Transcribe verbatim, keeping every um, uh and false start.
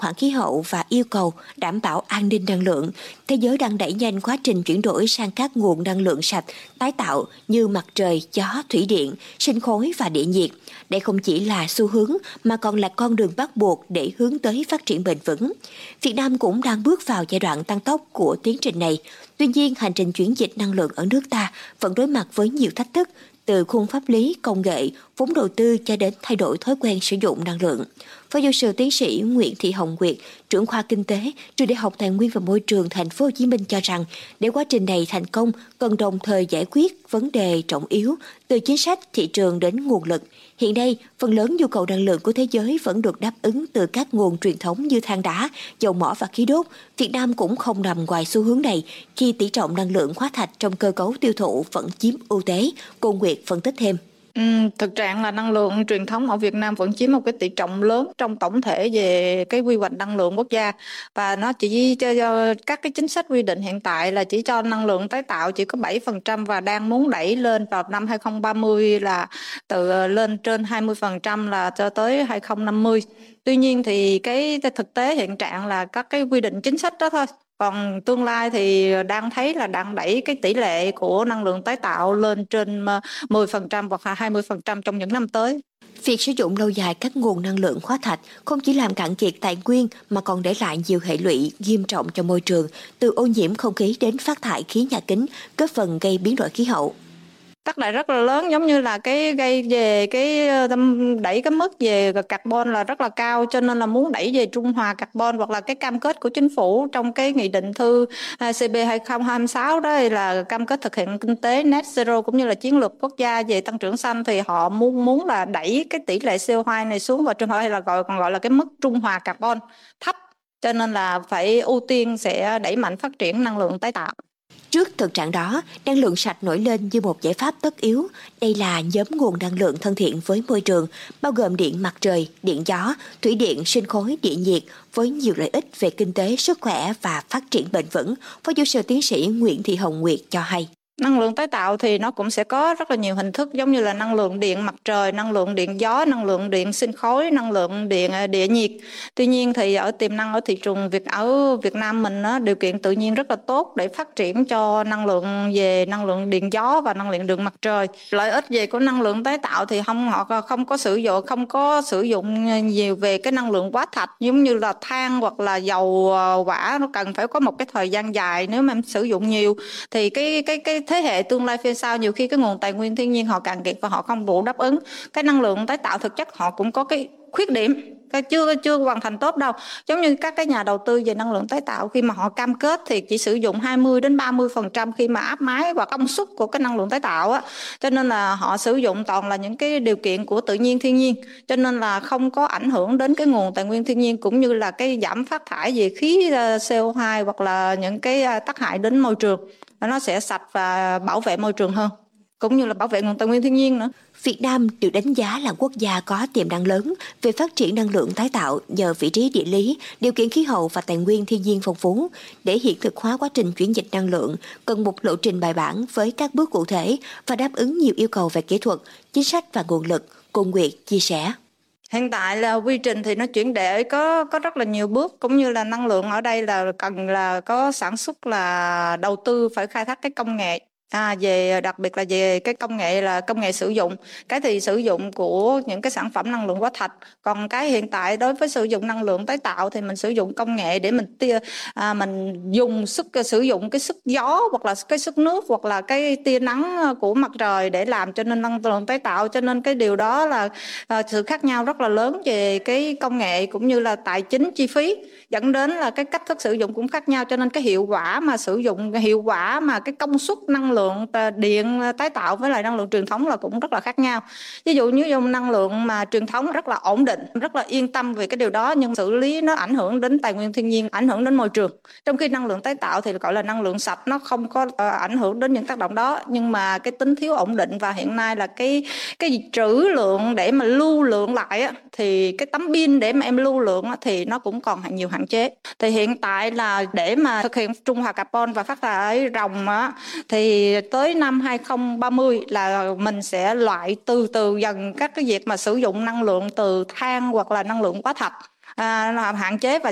hoảng khí hậu và yêu cầu đảm bảo an ninh năng lượng, thế giới đang đẩy nhanh quá trình chuyển đổi sang các nguồn năng lượng sạch, tái tạo như mặt trời, gió, thủy điện, sinh khối và địa nhiệt. Đây không chỉ là xu hướng mà còn là con đường bắt buộc để hướng tới phát triển bền vững. Việt Nam cũng đang bước vào giai đoạn tăng tốc của tiến trình này. Tuy nhiên, hành trình chuyển dịch năng lượng ở nước ta vẫn đối mặt với nhiều thách thức, từ khung pháp lý, công nghệ, vốn đầu tư cho đến thay đổi thói quen sử dụng năng lượng. Phó giáo sư tiến sĩ Nguyễn Thị Hồng Nguyệt, trưởng khoa kinh tế, trường Đại học Tài nguyên và Môi trường Thành phố Hồ Chí Minh cho rằng, để quá trình này thành công, cần đồng thời giải quyết vấn đề trọng yếu từ chính sách, thị trường đến nguồn lực. Hiện nay, phần lớn nhu cầu năng lượng của thế giới vẫn được đáp ứng từ các nguồn truyền thống như than đá, dầu mỏ và khí đốt. Việt Nam cũng không nằm ngoài xu hướng này khi tỷ trọng năng lượng hóa thạch trong cơ cấu tiêu thụ vẫn chiếm ưu thế. Cô Nguyệt phân tích thêm. Ừ, thực trạng là năng lượng truyền thống ở Việt Nam vẫn chiếm một cái tỷ trọng lớn trong tổng thể về cái quy hoạch năng lượng quốc gia, và nó chỉ cho, cho các cái chính sách quy định hiện tại là chỉ cho năng lượng tái tạo chỉ có bảy phần trăm và đang muốn đẩy lên vào năm hai không ba mươi là từ lên trên hai mươi phần trăm là cho tới hai không năm mươi. Tuy nhiên thì cái thực tế hiện trạng là các cái quy định chính sách đó thôi. Còn tương lai thì đang thấy là đang đẩy cái tỷ lệ của năng lượng tái tạo lên trên mười phần trăm hoặc hai mươi phần trăm trong những năm tới. Việc sử dụng lâu dài các nguồn năng lượng hóa thạch không chỉ làm cạn kiệt tài nguyên mà còn để lại nhiều hệ lụy nghiêm trọng cho môi trường, từ ô nhiễm không khí đến phát thải khí nhà kính, góp phần gây biến đổi khí hậu. Tác động rất là lớn, giống như là cái gây về cái đẩy cái mức về carbon là rất là cao, cho nên là muốn đẩy về trung hòa carbon, hoặc là cái cam kết của chính phủ trong cái nghị định thư C B hai không hai sáu đó là cam kết thực hiện kinh tế net zero cũng như là chiến lược quốc gia về tăng trưởng xanh, thì họ muốn muốn là đẩy cái tỷ lệ C O hai này xuống vào trung hòa, hay là gọi còn gọi là cái mức trung hòa carbon thấp, cho nên là phải ưu tiên sẽ đẩy mạnh phát triển năng lượng tái tạo. Trước thực trạng đó, năng lượng sạch nổi lên như một giải pháp tất yếu. Đây là nhóm nguồn năng lượng thân thiện với môi trường, bao gồm điện mặt trời, điện gió, thủy điện, sinh khối, địa nhiệt, với nhiều lợi ích về kinh tế, sức khỏe và phát triển bền vững. Phó giáo sư tiến sĩ Nguyễn Thị Hồng Nguyệt cho hay. Năng lượng tái tạo thì nó cũng sẽ có rất là nhiều hình thức, giống như là năng lượng điện mặt trời, năng lượng điện gió, năng lượng điện sinh khối, năng lượng điện địa nhiệt. Tuy nhiên thì ở tiềm năng ở thị trường Việt ở Việt Nam mình đó, điều kiện tự nhiên rất là tốt để phát triển cho năng lượng về năng lượng điện gió và năng lượng điện mặt trời. Lợi ích về của năng lượng tái tạo thì không họ không có sử dụng không có sử dụng nhiều về cái năng lượng hóa thạch, giống như là than hoặc là dầu hỏa, nó cần phải có một cái thời gian dài. Nếu mà em sử dụng nhiều thì cái cái cái thế hệ tương lai phía sau nhiều khi cái nguồn tài nguyên thiên nhiên họ cạn kiệt và họ không đủ đáp ứng. Cái năng lượng tái tạo thực chất họ cũng có cái khuyết điểm, cái chưa chưa hoàn thành tốt đâu. Giống như các cái nhà đầu tư về năng lượng tái tạo, khi mà họ cam kết thì chỉ sử dụng hai mươi đến ba mươi phần trăm khi mà áp mái và công suất của cái năng lượng tái tạo á, cho nên là họ sử dụng toàn là những cái điều kiện của tự nhiên thiên nhiên, cho nên là không có ảnh hưởng đến cái nguồn tài nguyên thiên nhiên, cũng như là cái giảm phát thải về khí C O hai hoặc là những cái tác hại đến môi trường. Nó sẽ sạch và bảo vệ môi trường hơn, cũng như là bảo vệ nguồn tài nguyên thiên nhiên nữa. Việt Nam được đánh giá là quốc gia có tiềm năng lớn về phát triển năng lượng tái tạo nhờ vị trí địa lý, điều kiện khí hậu và tài nguyên thiên nhiên phong phú. Để hiện thực hóa quá trình chuyển dịch năng lượng, cần một lộ trình bài bản với các bước cụ thể và đáp ứng nhiều yêu cầu về kỹ thuật, chính sách và nguồn lực, cô Nguyệt chia sẻ. Hiện tại là quy trình thì nó chuyển để có có rất là nhiều bước, cũng như là năng lượng ở đây là cần là có sản xuất, là đầu tư phải khai thác cái công nghệ. À, về đặc biệt là về cái công nghệ là công nghệ sử dụng, cái thì sử dụng của những cái sản phẩm năng lượng hóa thạch, còn cái hiện tại đối với sử dụng năng lượng tái tạo thì mình sử dụng công nghệ để mình tia à, mình dùng sức sử dụng cái sức gió hoặc là cái sức nước hoặc là cái tia nắng của mặt trời để làm cho nên năng lượng tái tạo, cho nên cái điều đó là à, sự khác nhau rất là lớn về cái công nghệ cũng như là tài chính chi phí, dẫn đến là cái cách thức sử dụng cũng khác nhau, cho nên cái hiệu quả mà sử dụng hiệu quả mà cái công suất năng lượng điện tái tạo với lại năng lượng truyền thống là cũng rất là khác nhau. Ví dụ như dùng năng lượng mà truyền thống rất là ổn định, rất là yên tâm về cái điều đó, nhưng xử lý nó ảnh hưởng đến tài nguyên thiên nhiên, ảnh hưởng đến môi trường. Trong khi năng lượng tái tạo thì gọi là năng lượng sạch, nó không có uh, ảnh hưởng đến những tác động đó, nhưng mà cái tính thiếu ổn định và hiện nay là cái cái trữ lượng để mà lưu lượng lại á, thì cái tấm pin để mà em lưu lượng á, thì nó cũng còn nhiều hạn chế. Thì hiện tại là để mà thực hiện trung hòa carbon và phát thải ròng á, thì tới năm hai không ba mươi là mình sẽ loại từ từ dần các cái việc mà sử dụng năng lượng từ than hoặc là năng lượng hóa thạch, à, hạn chế và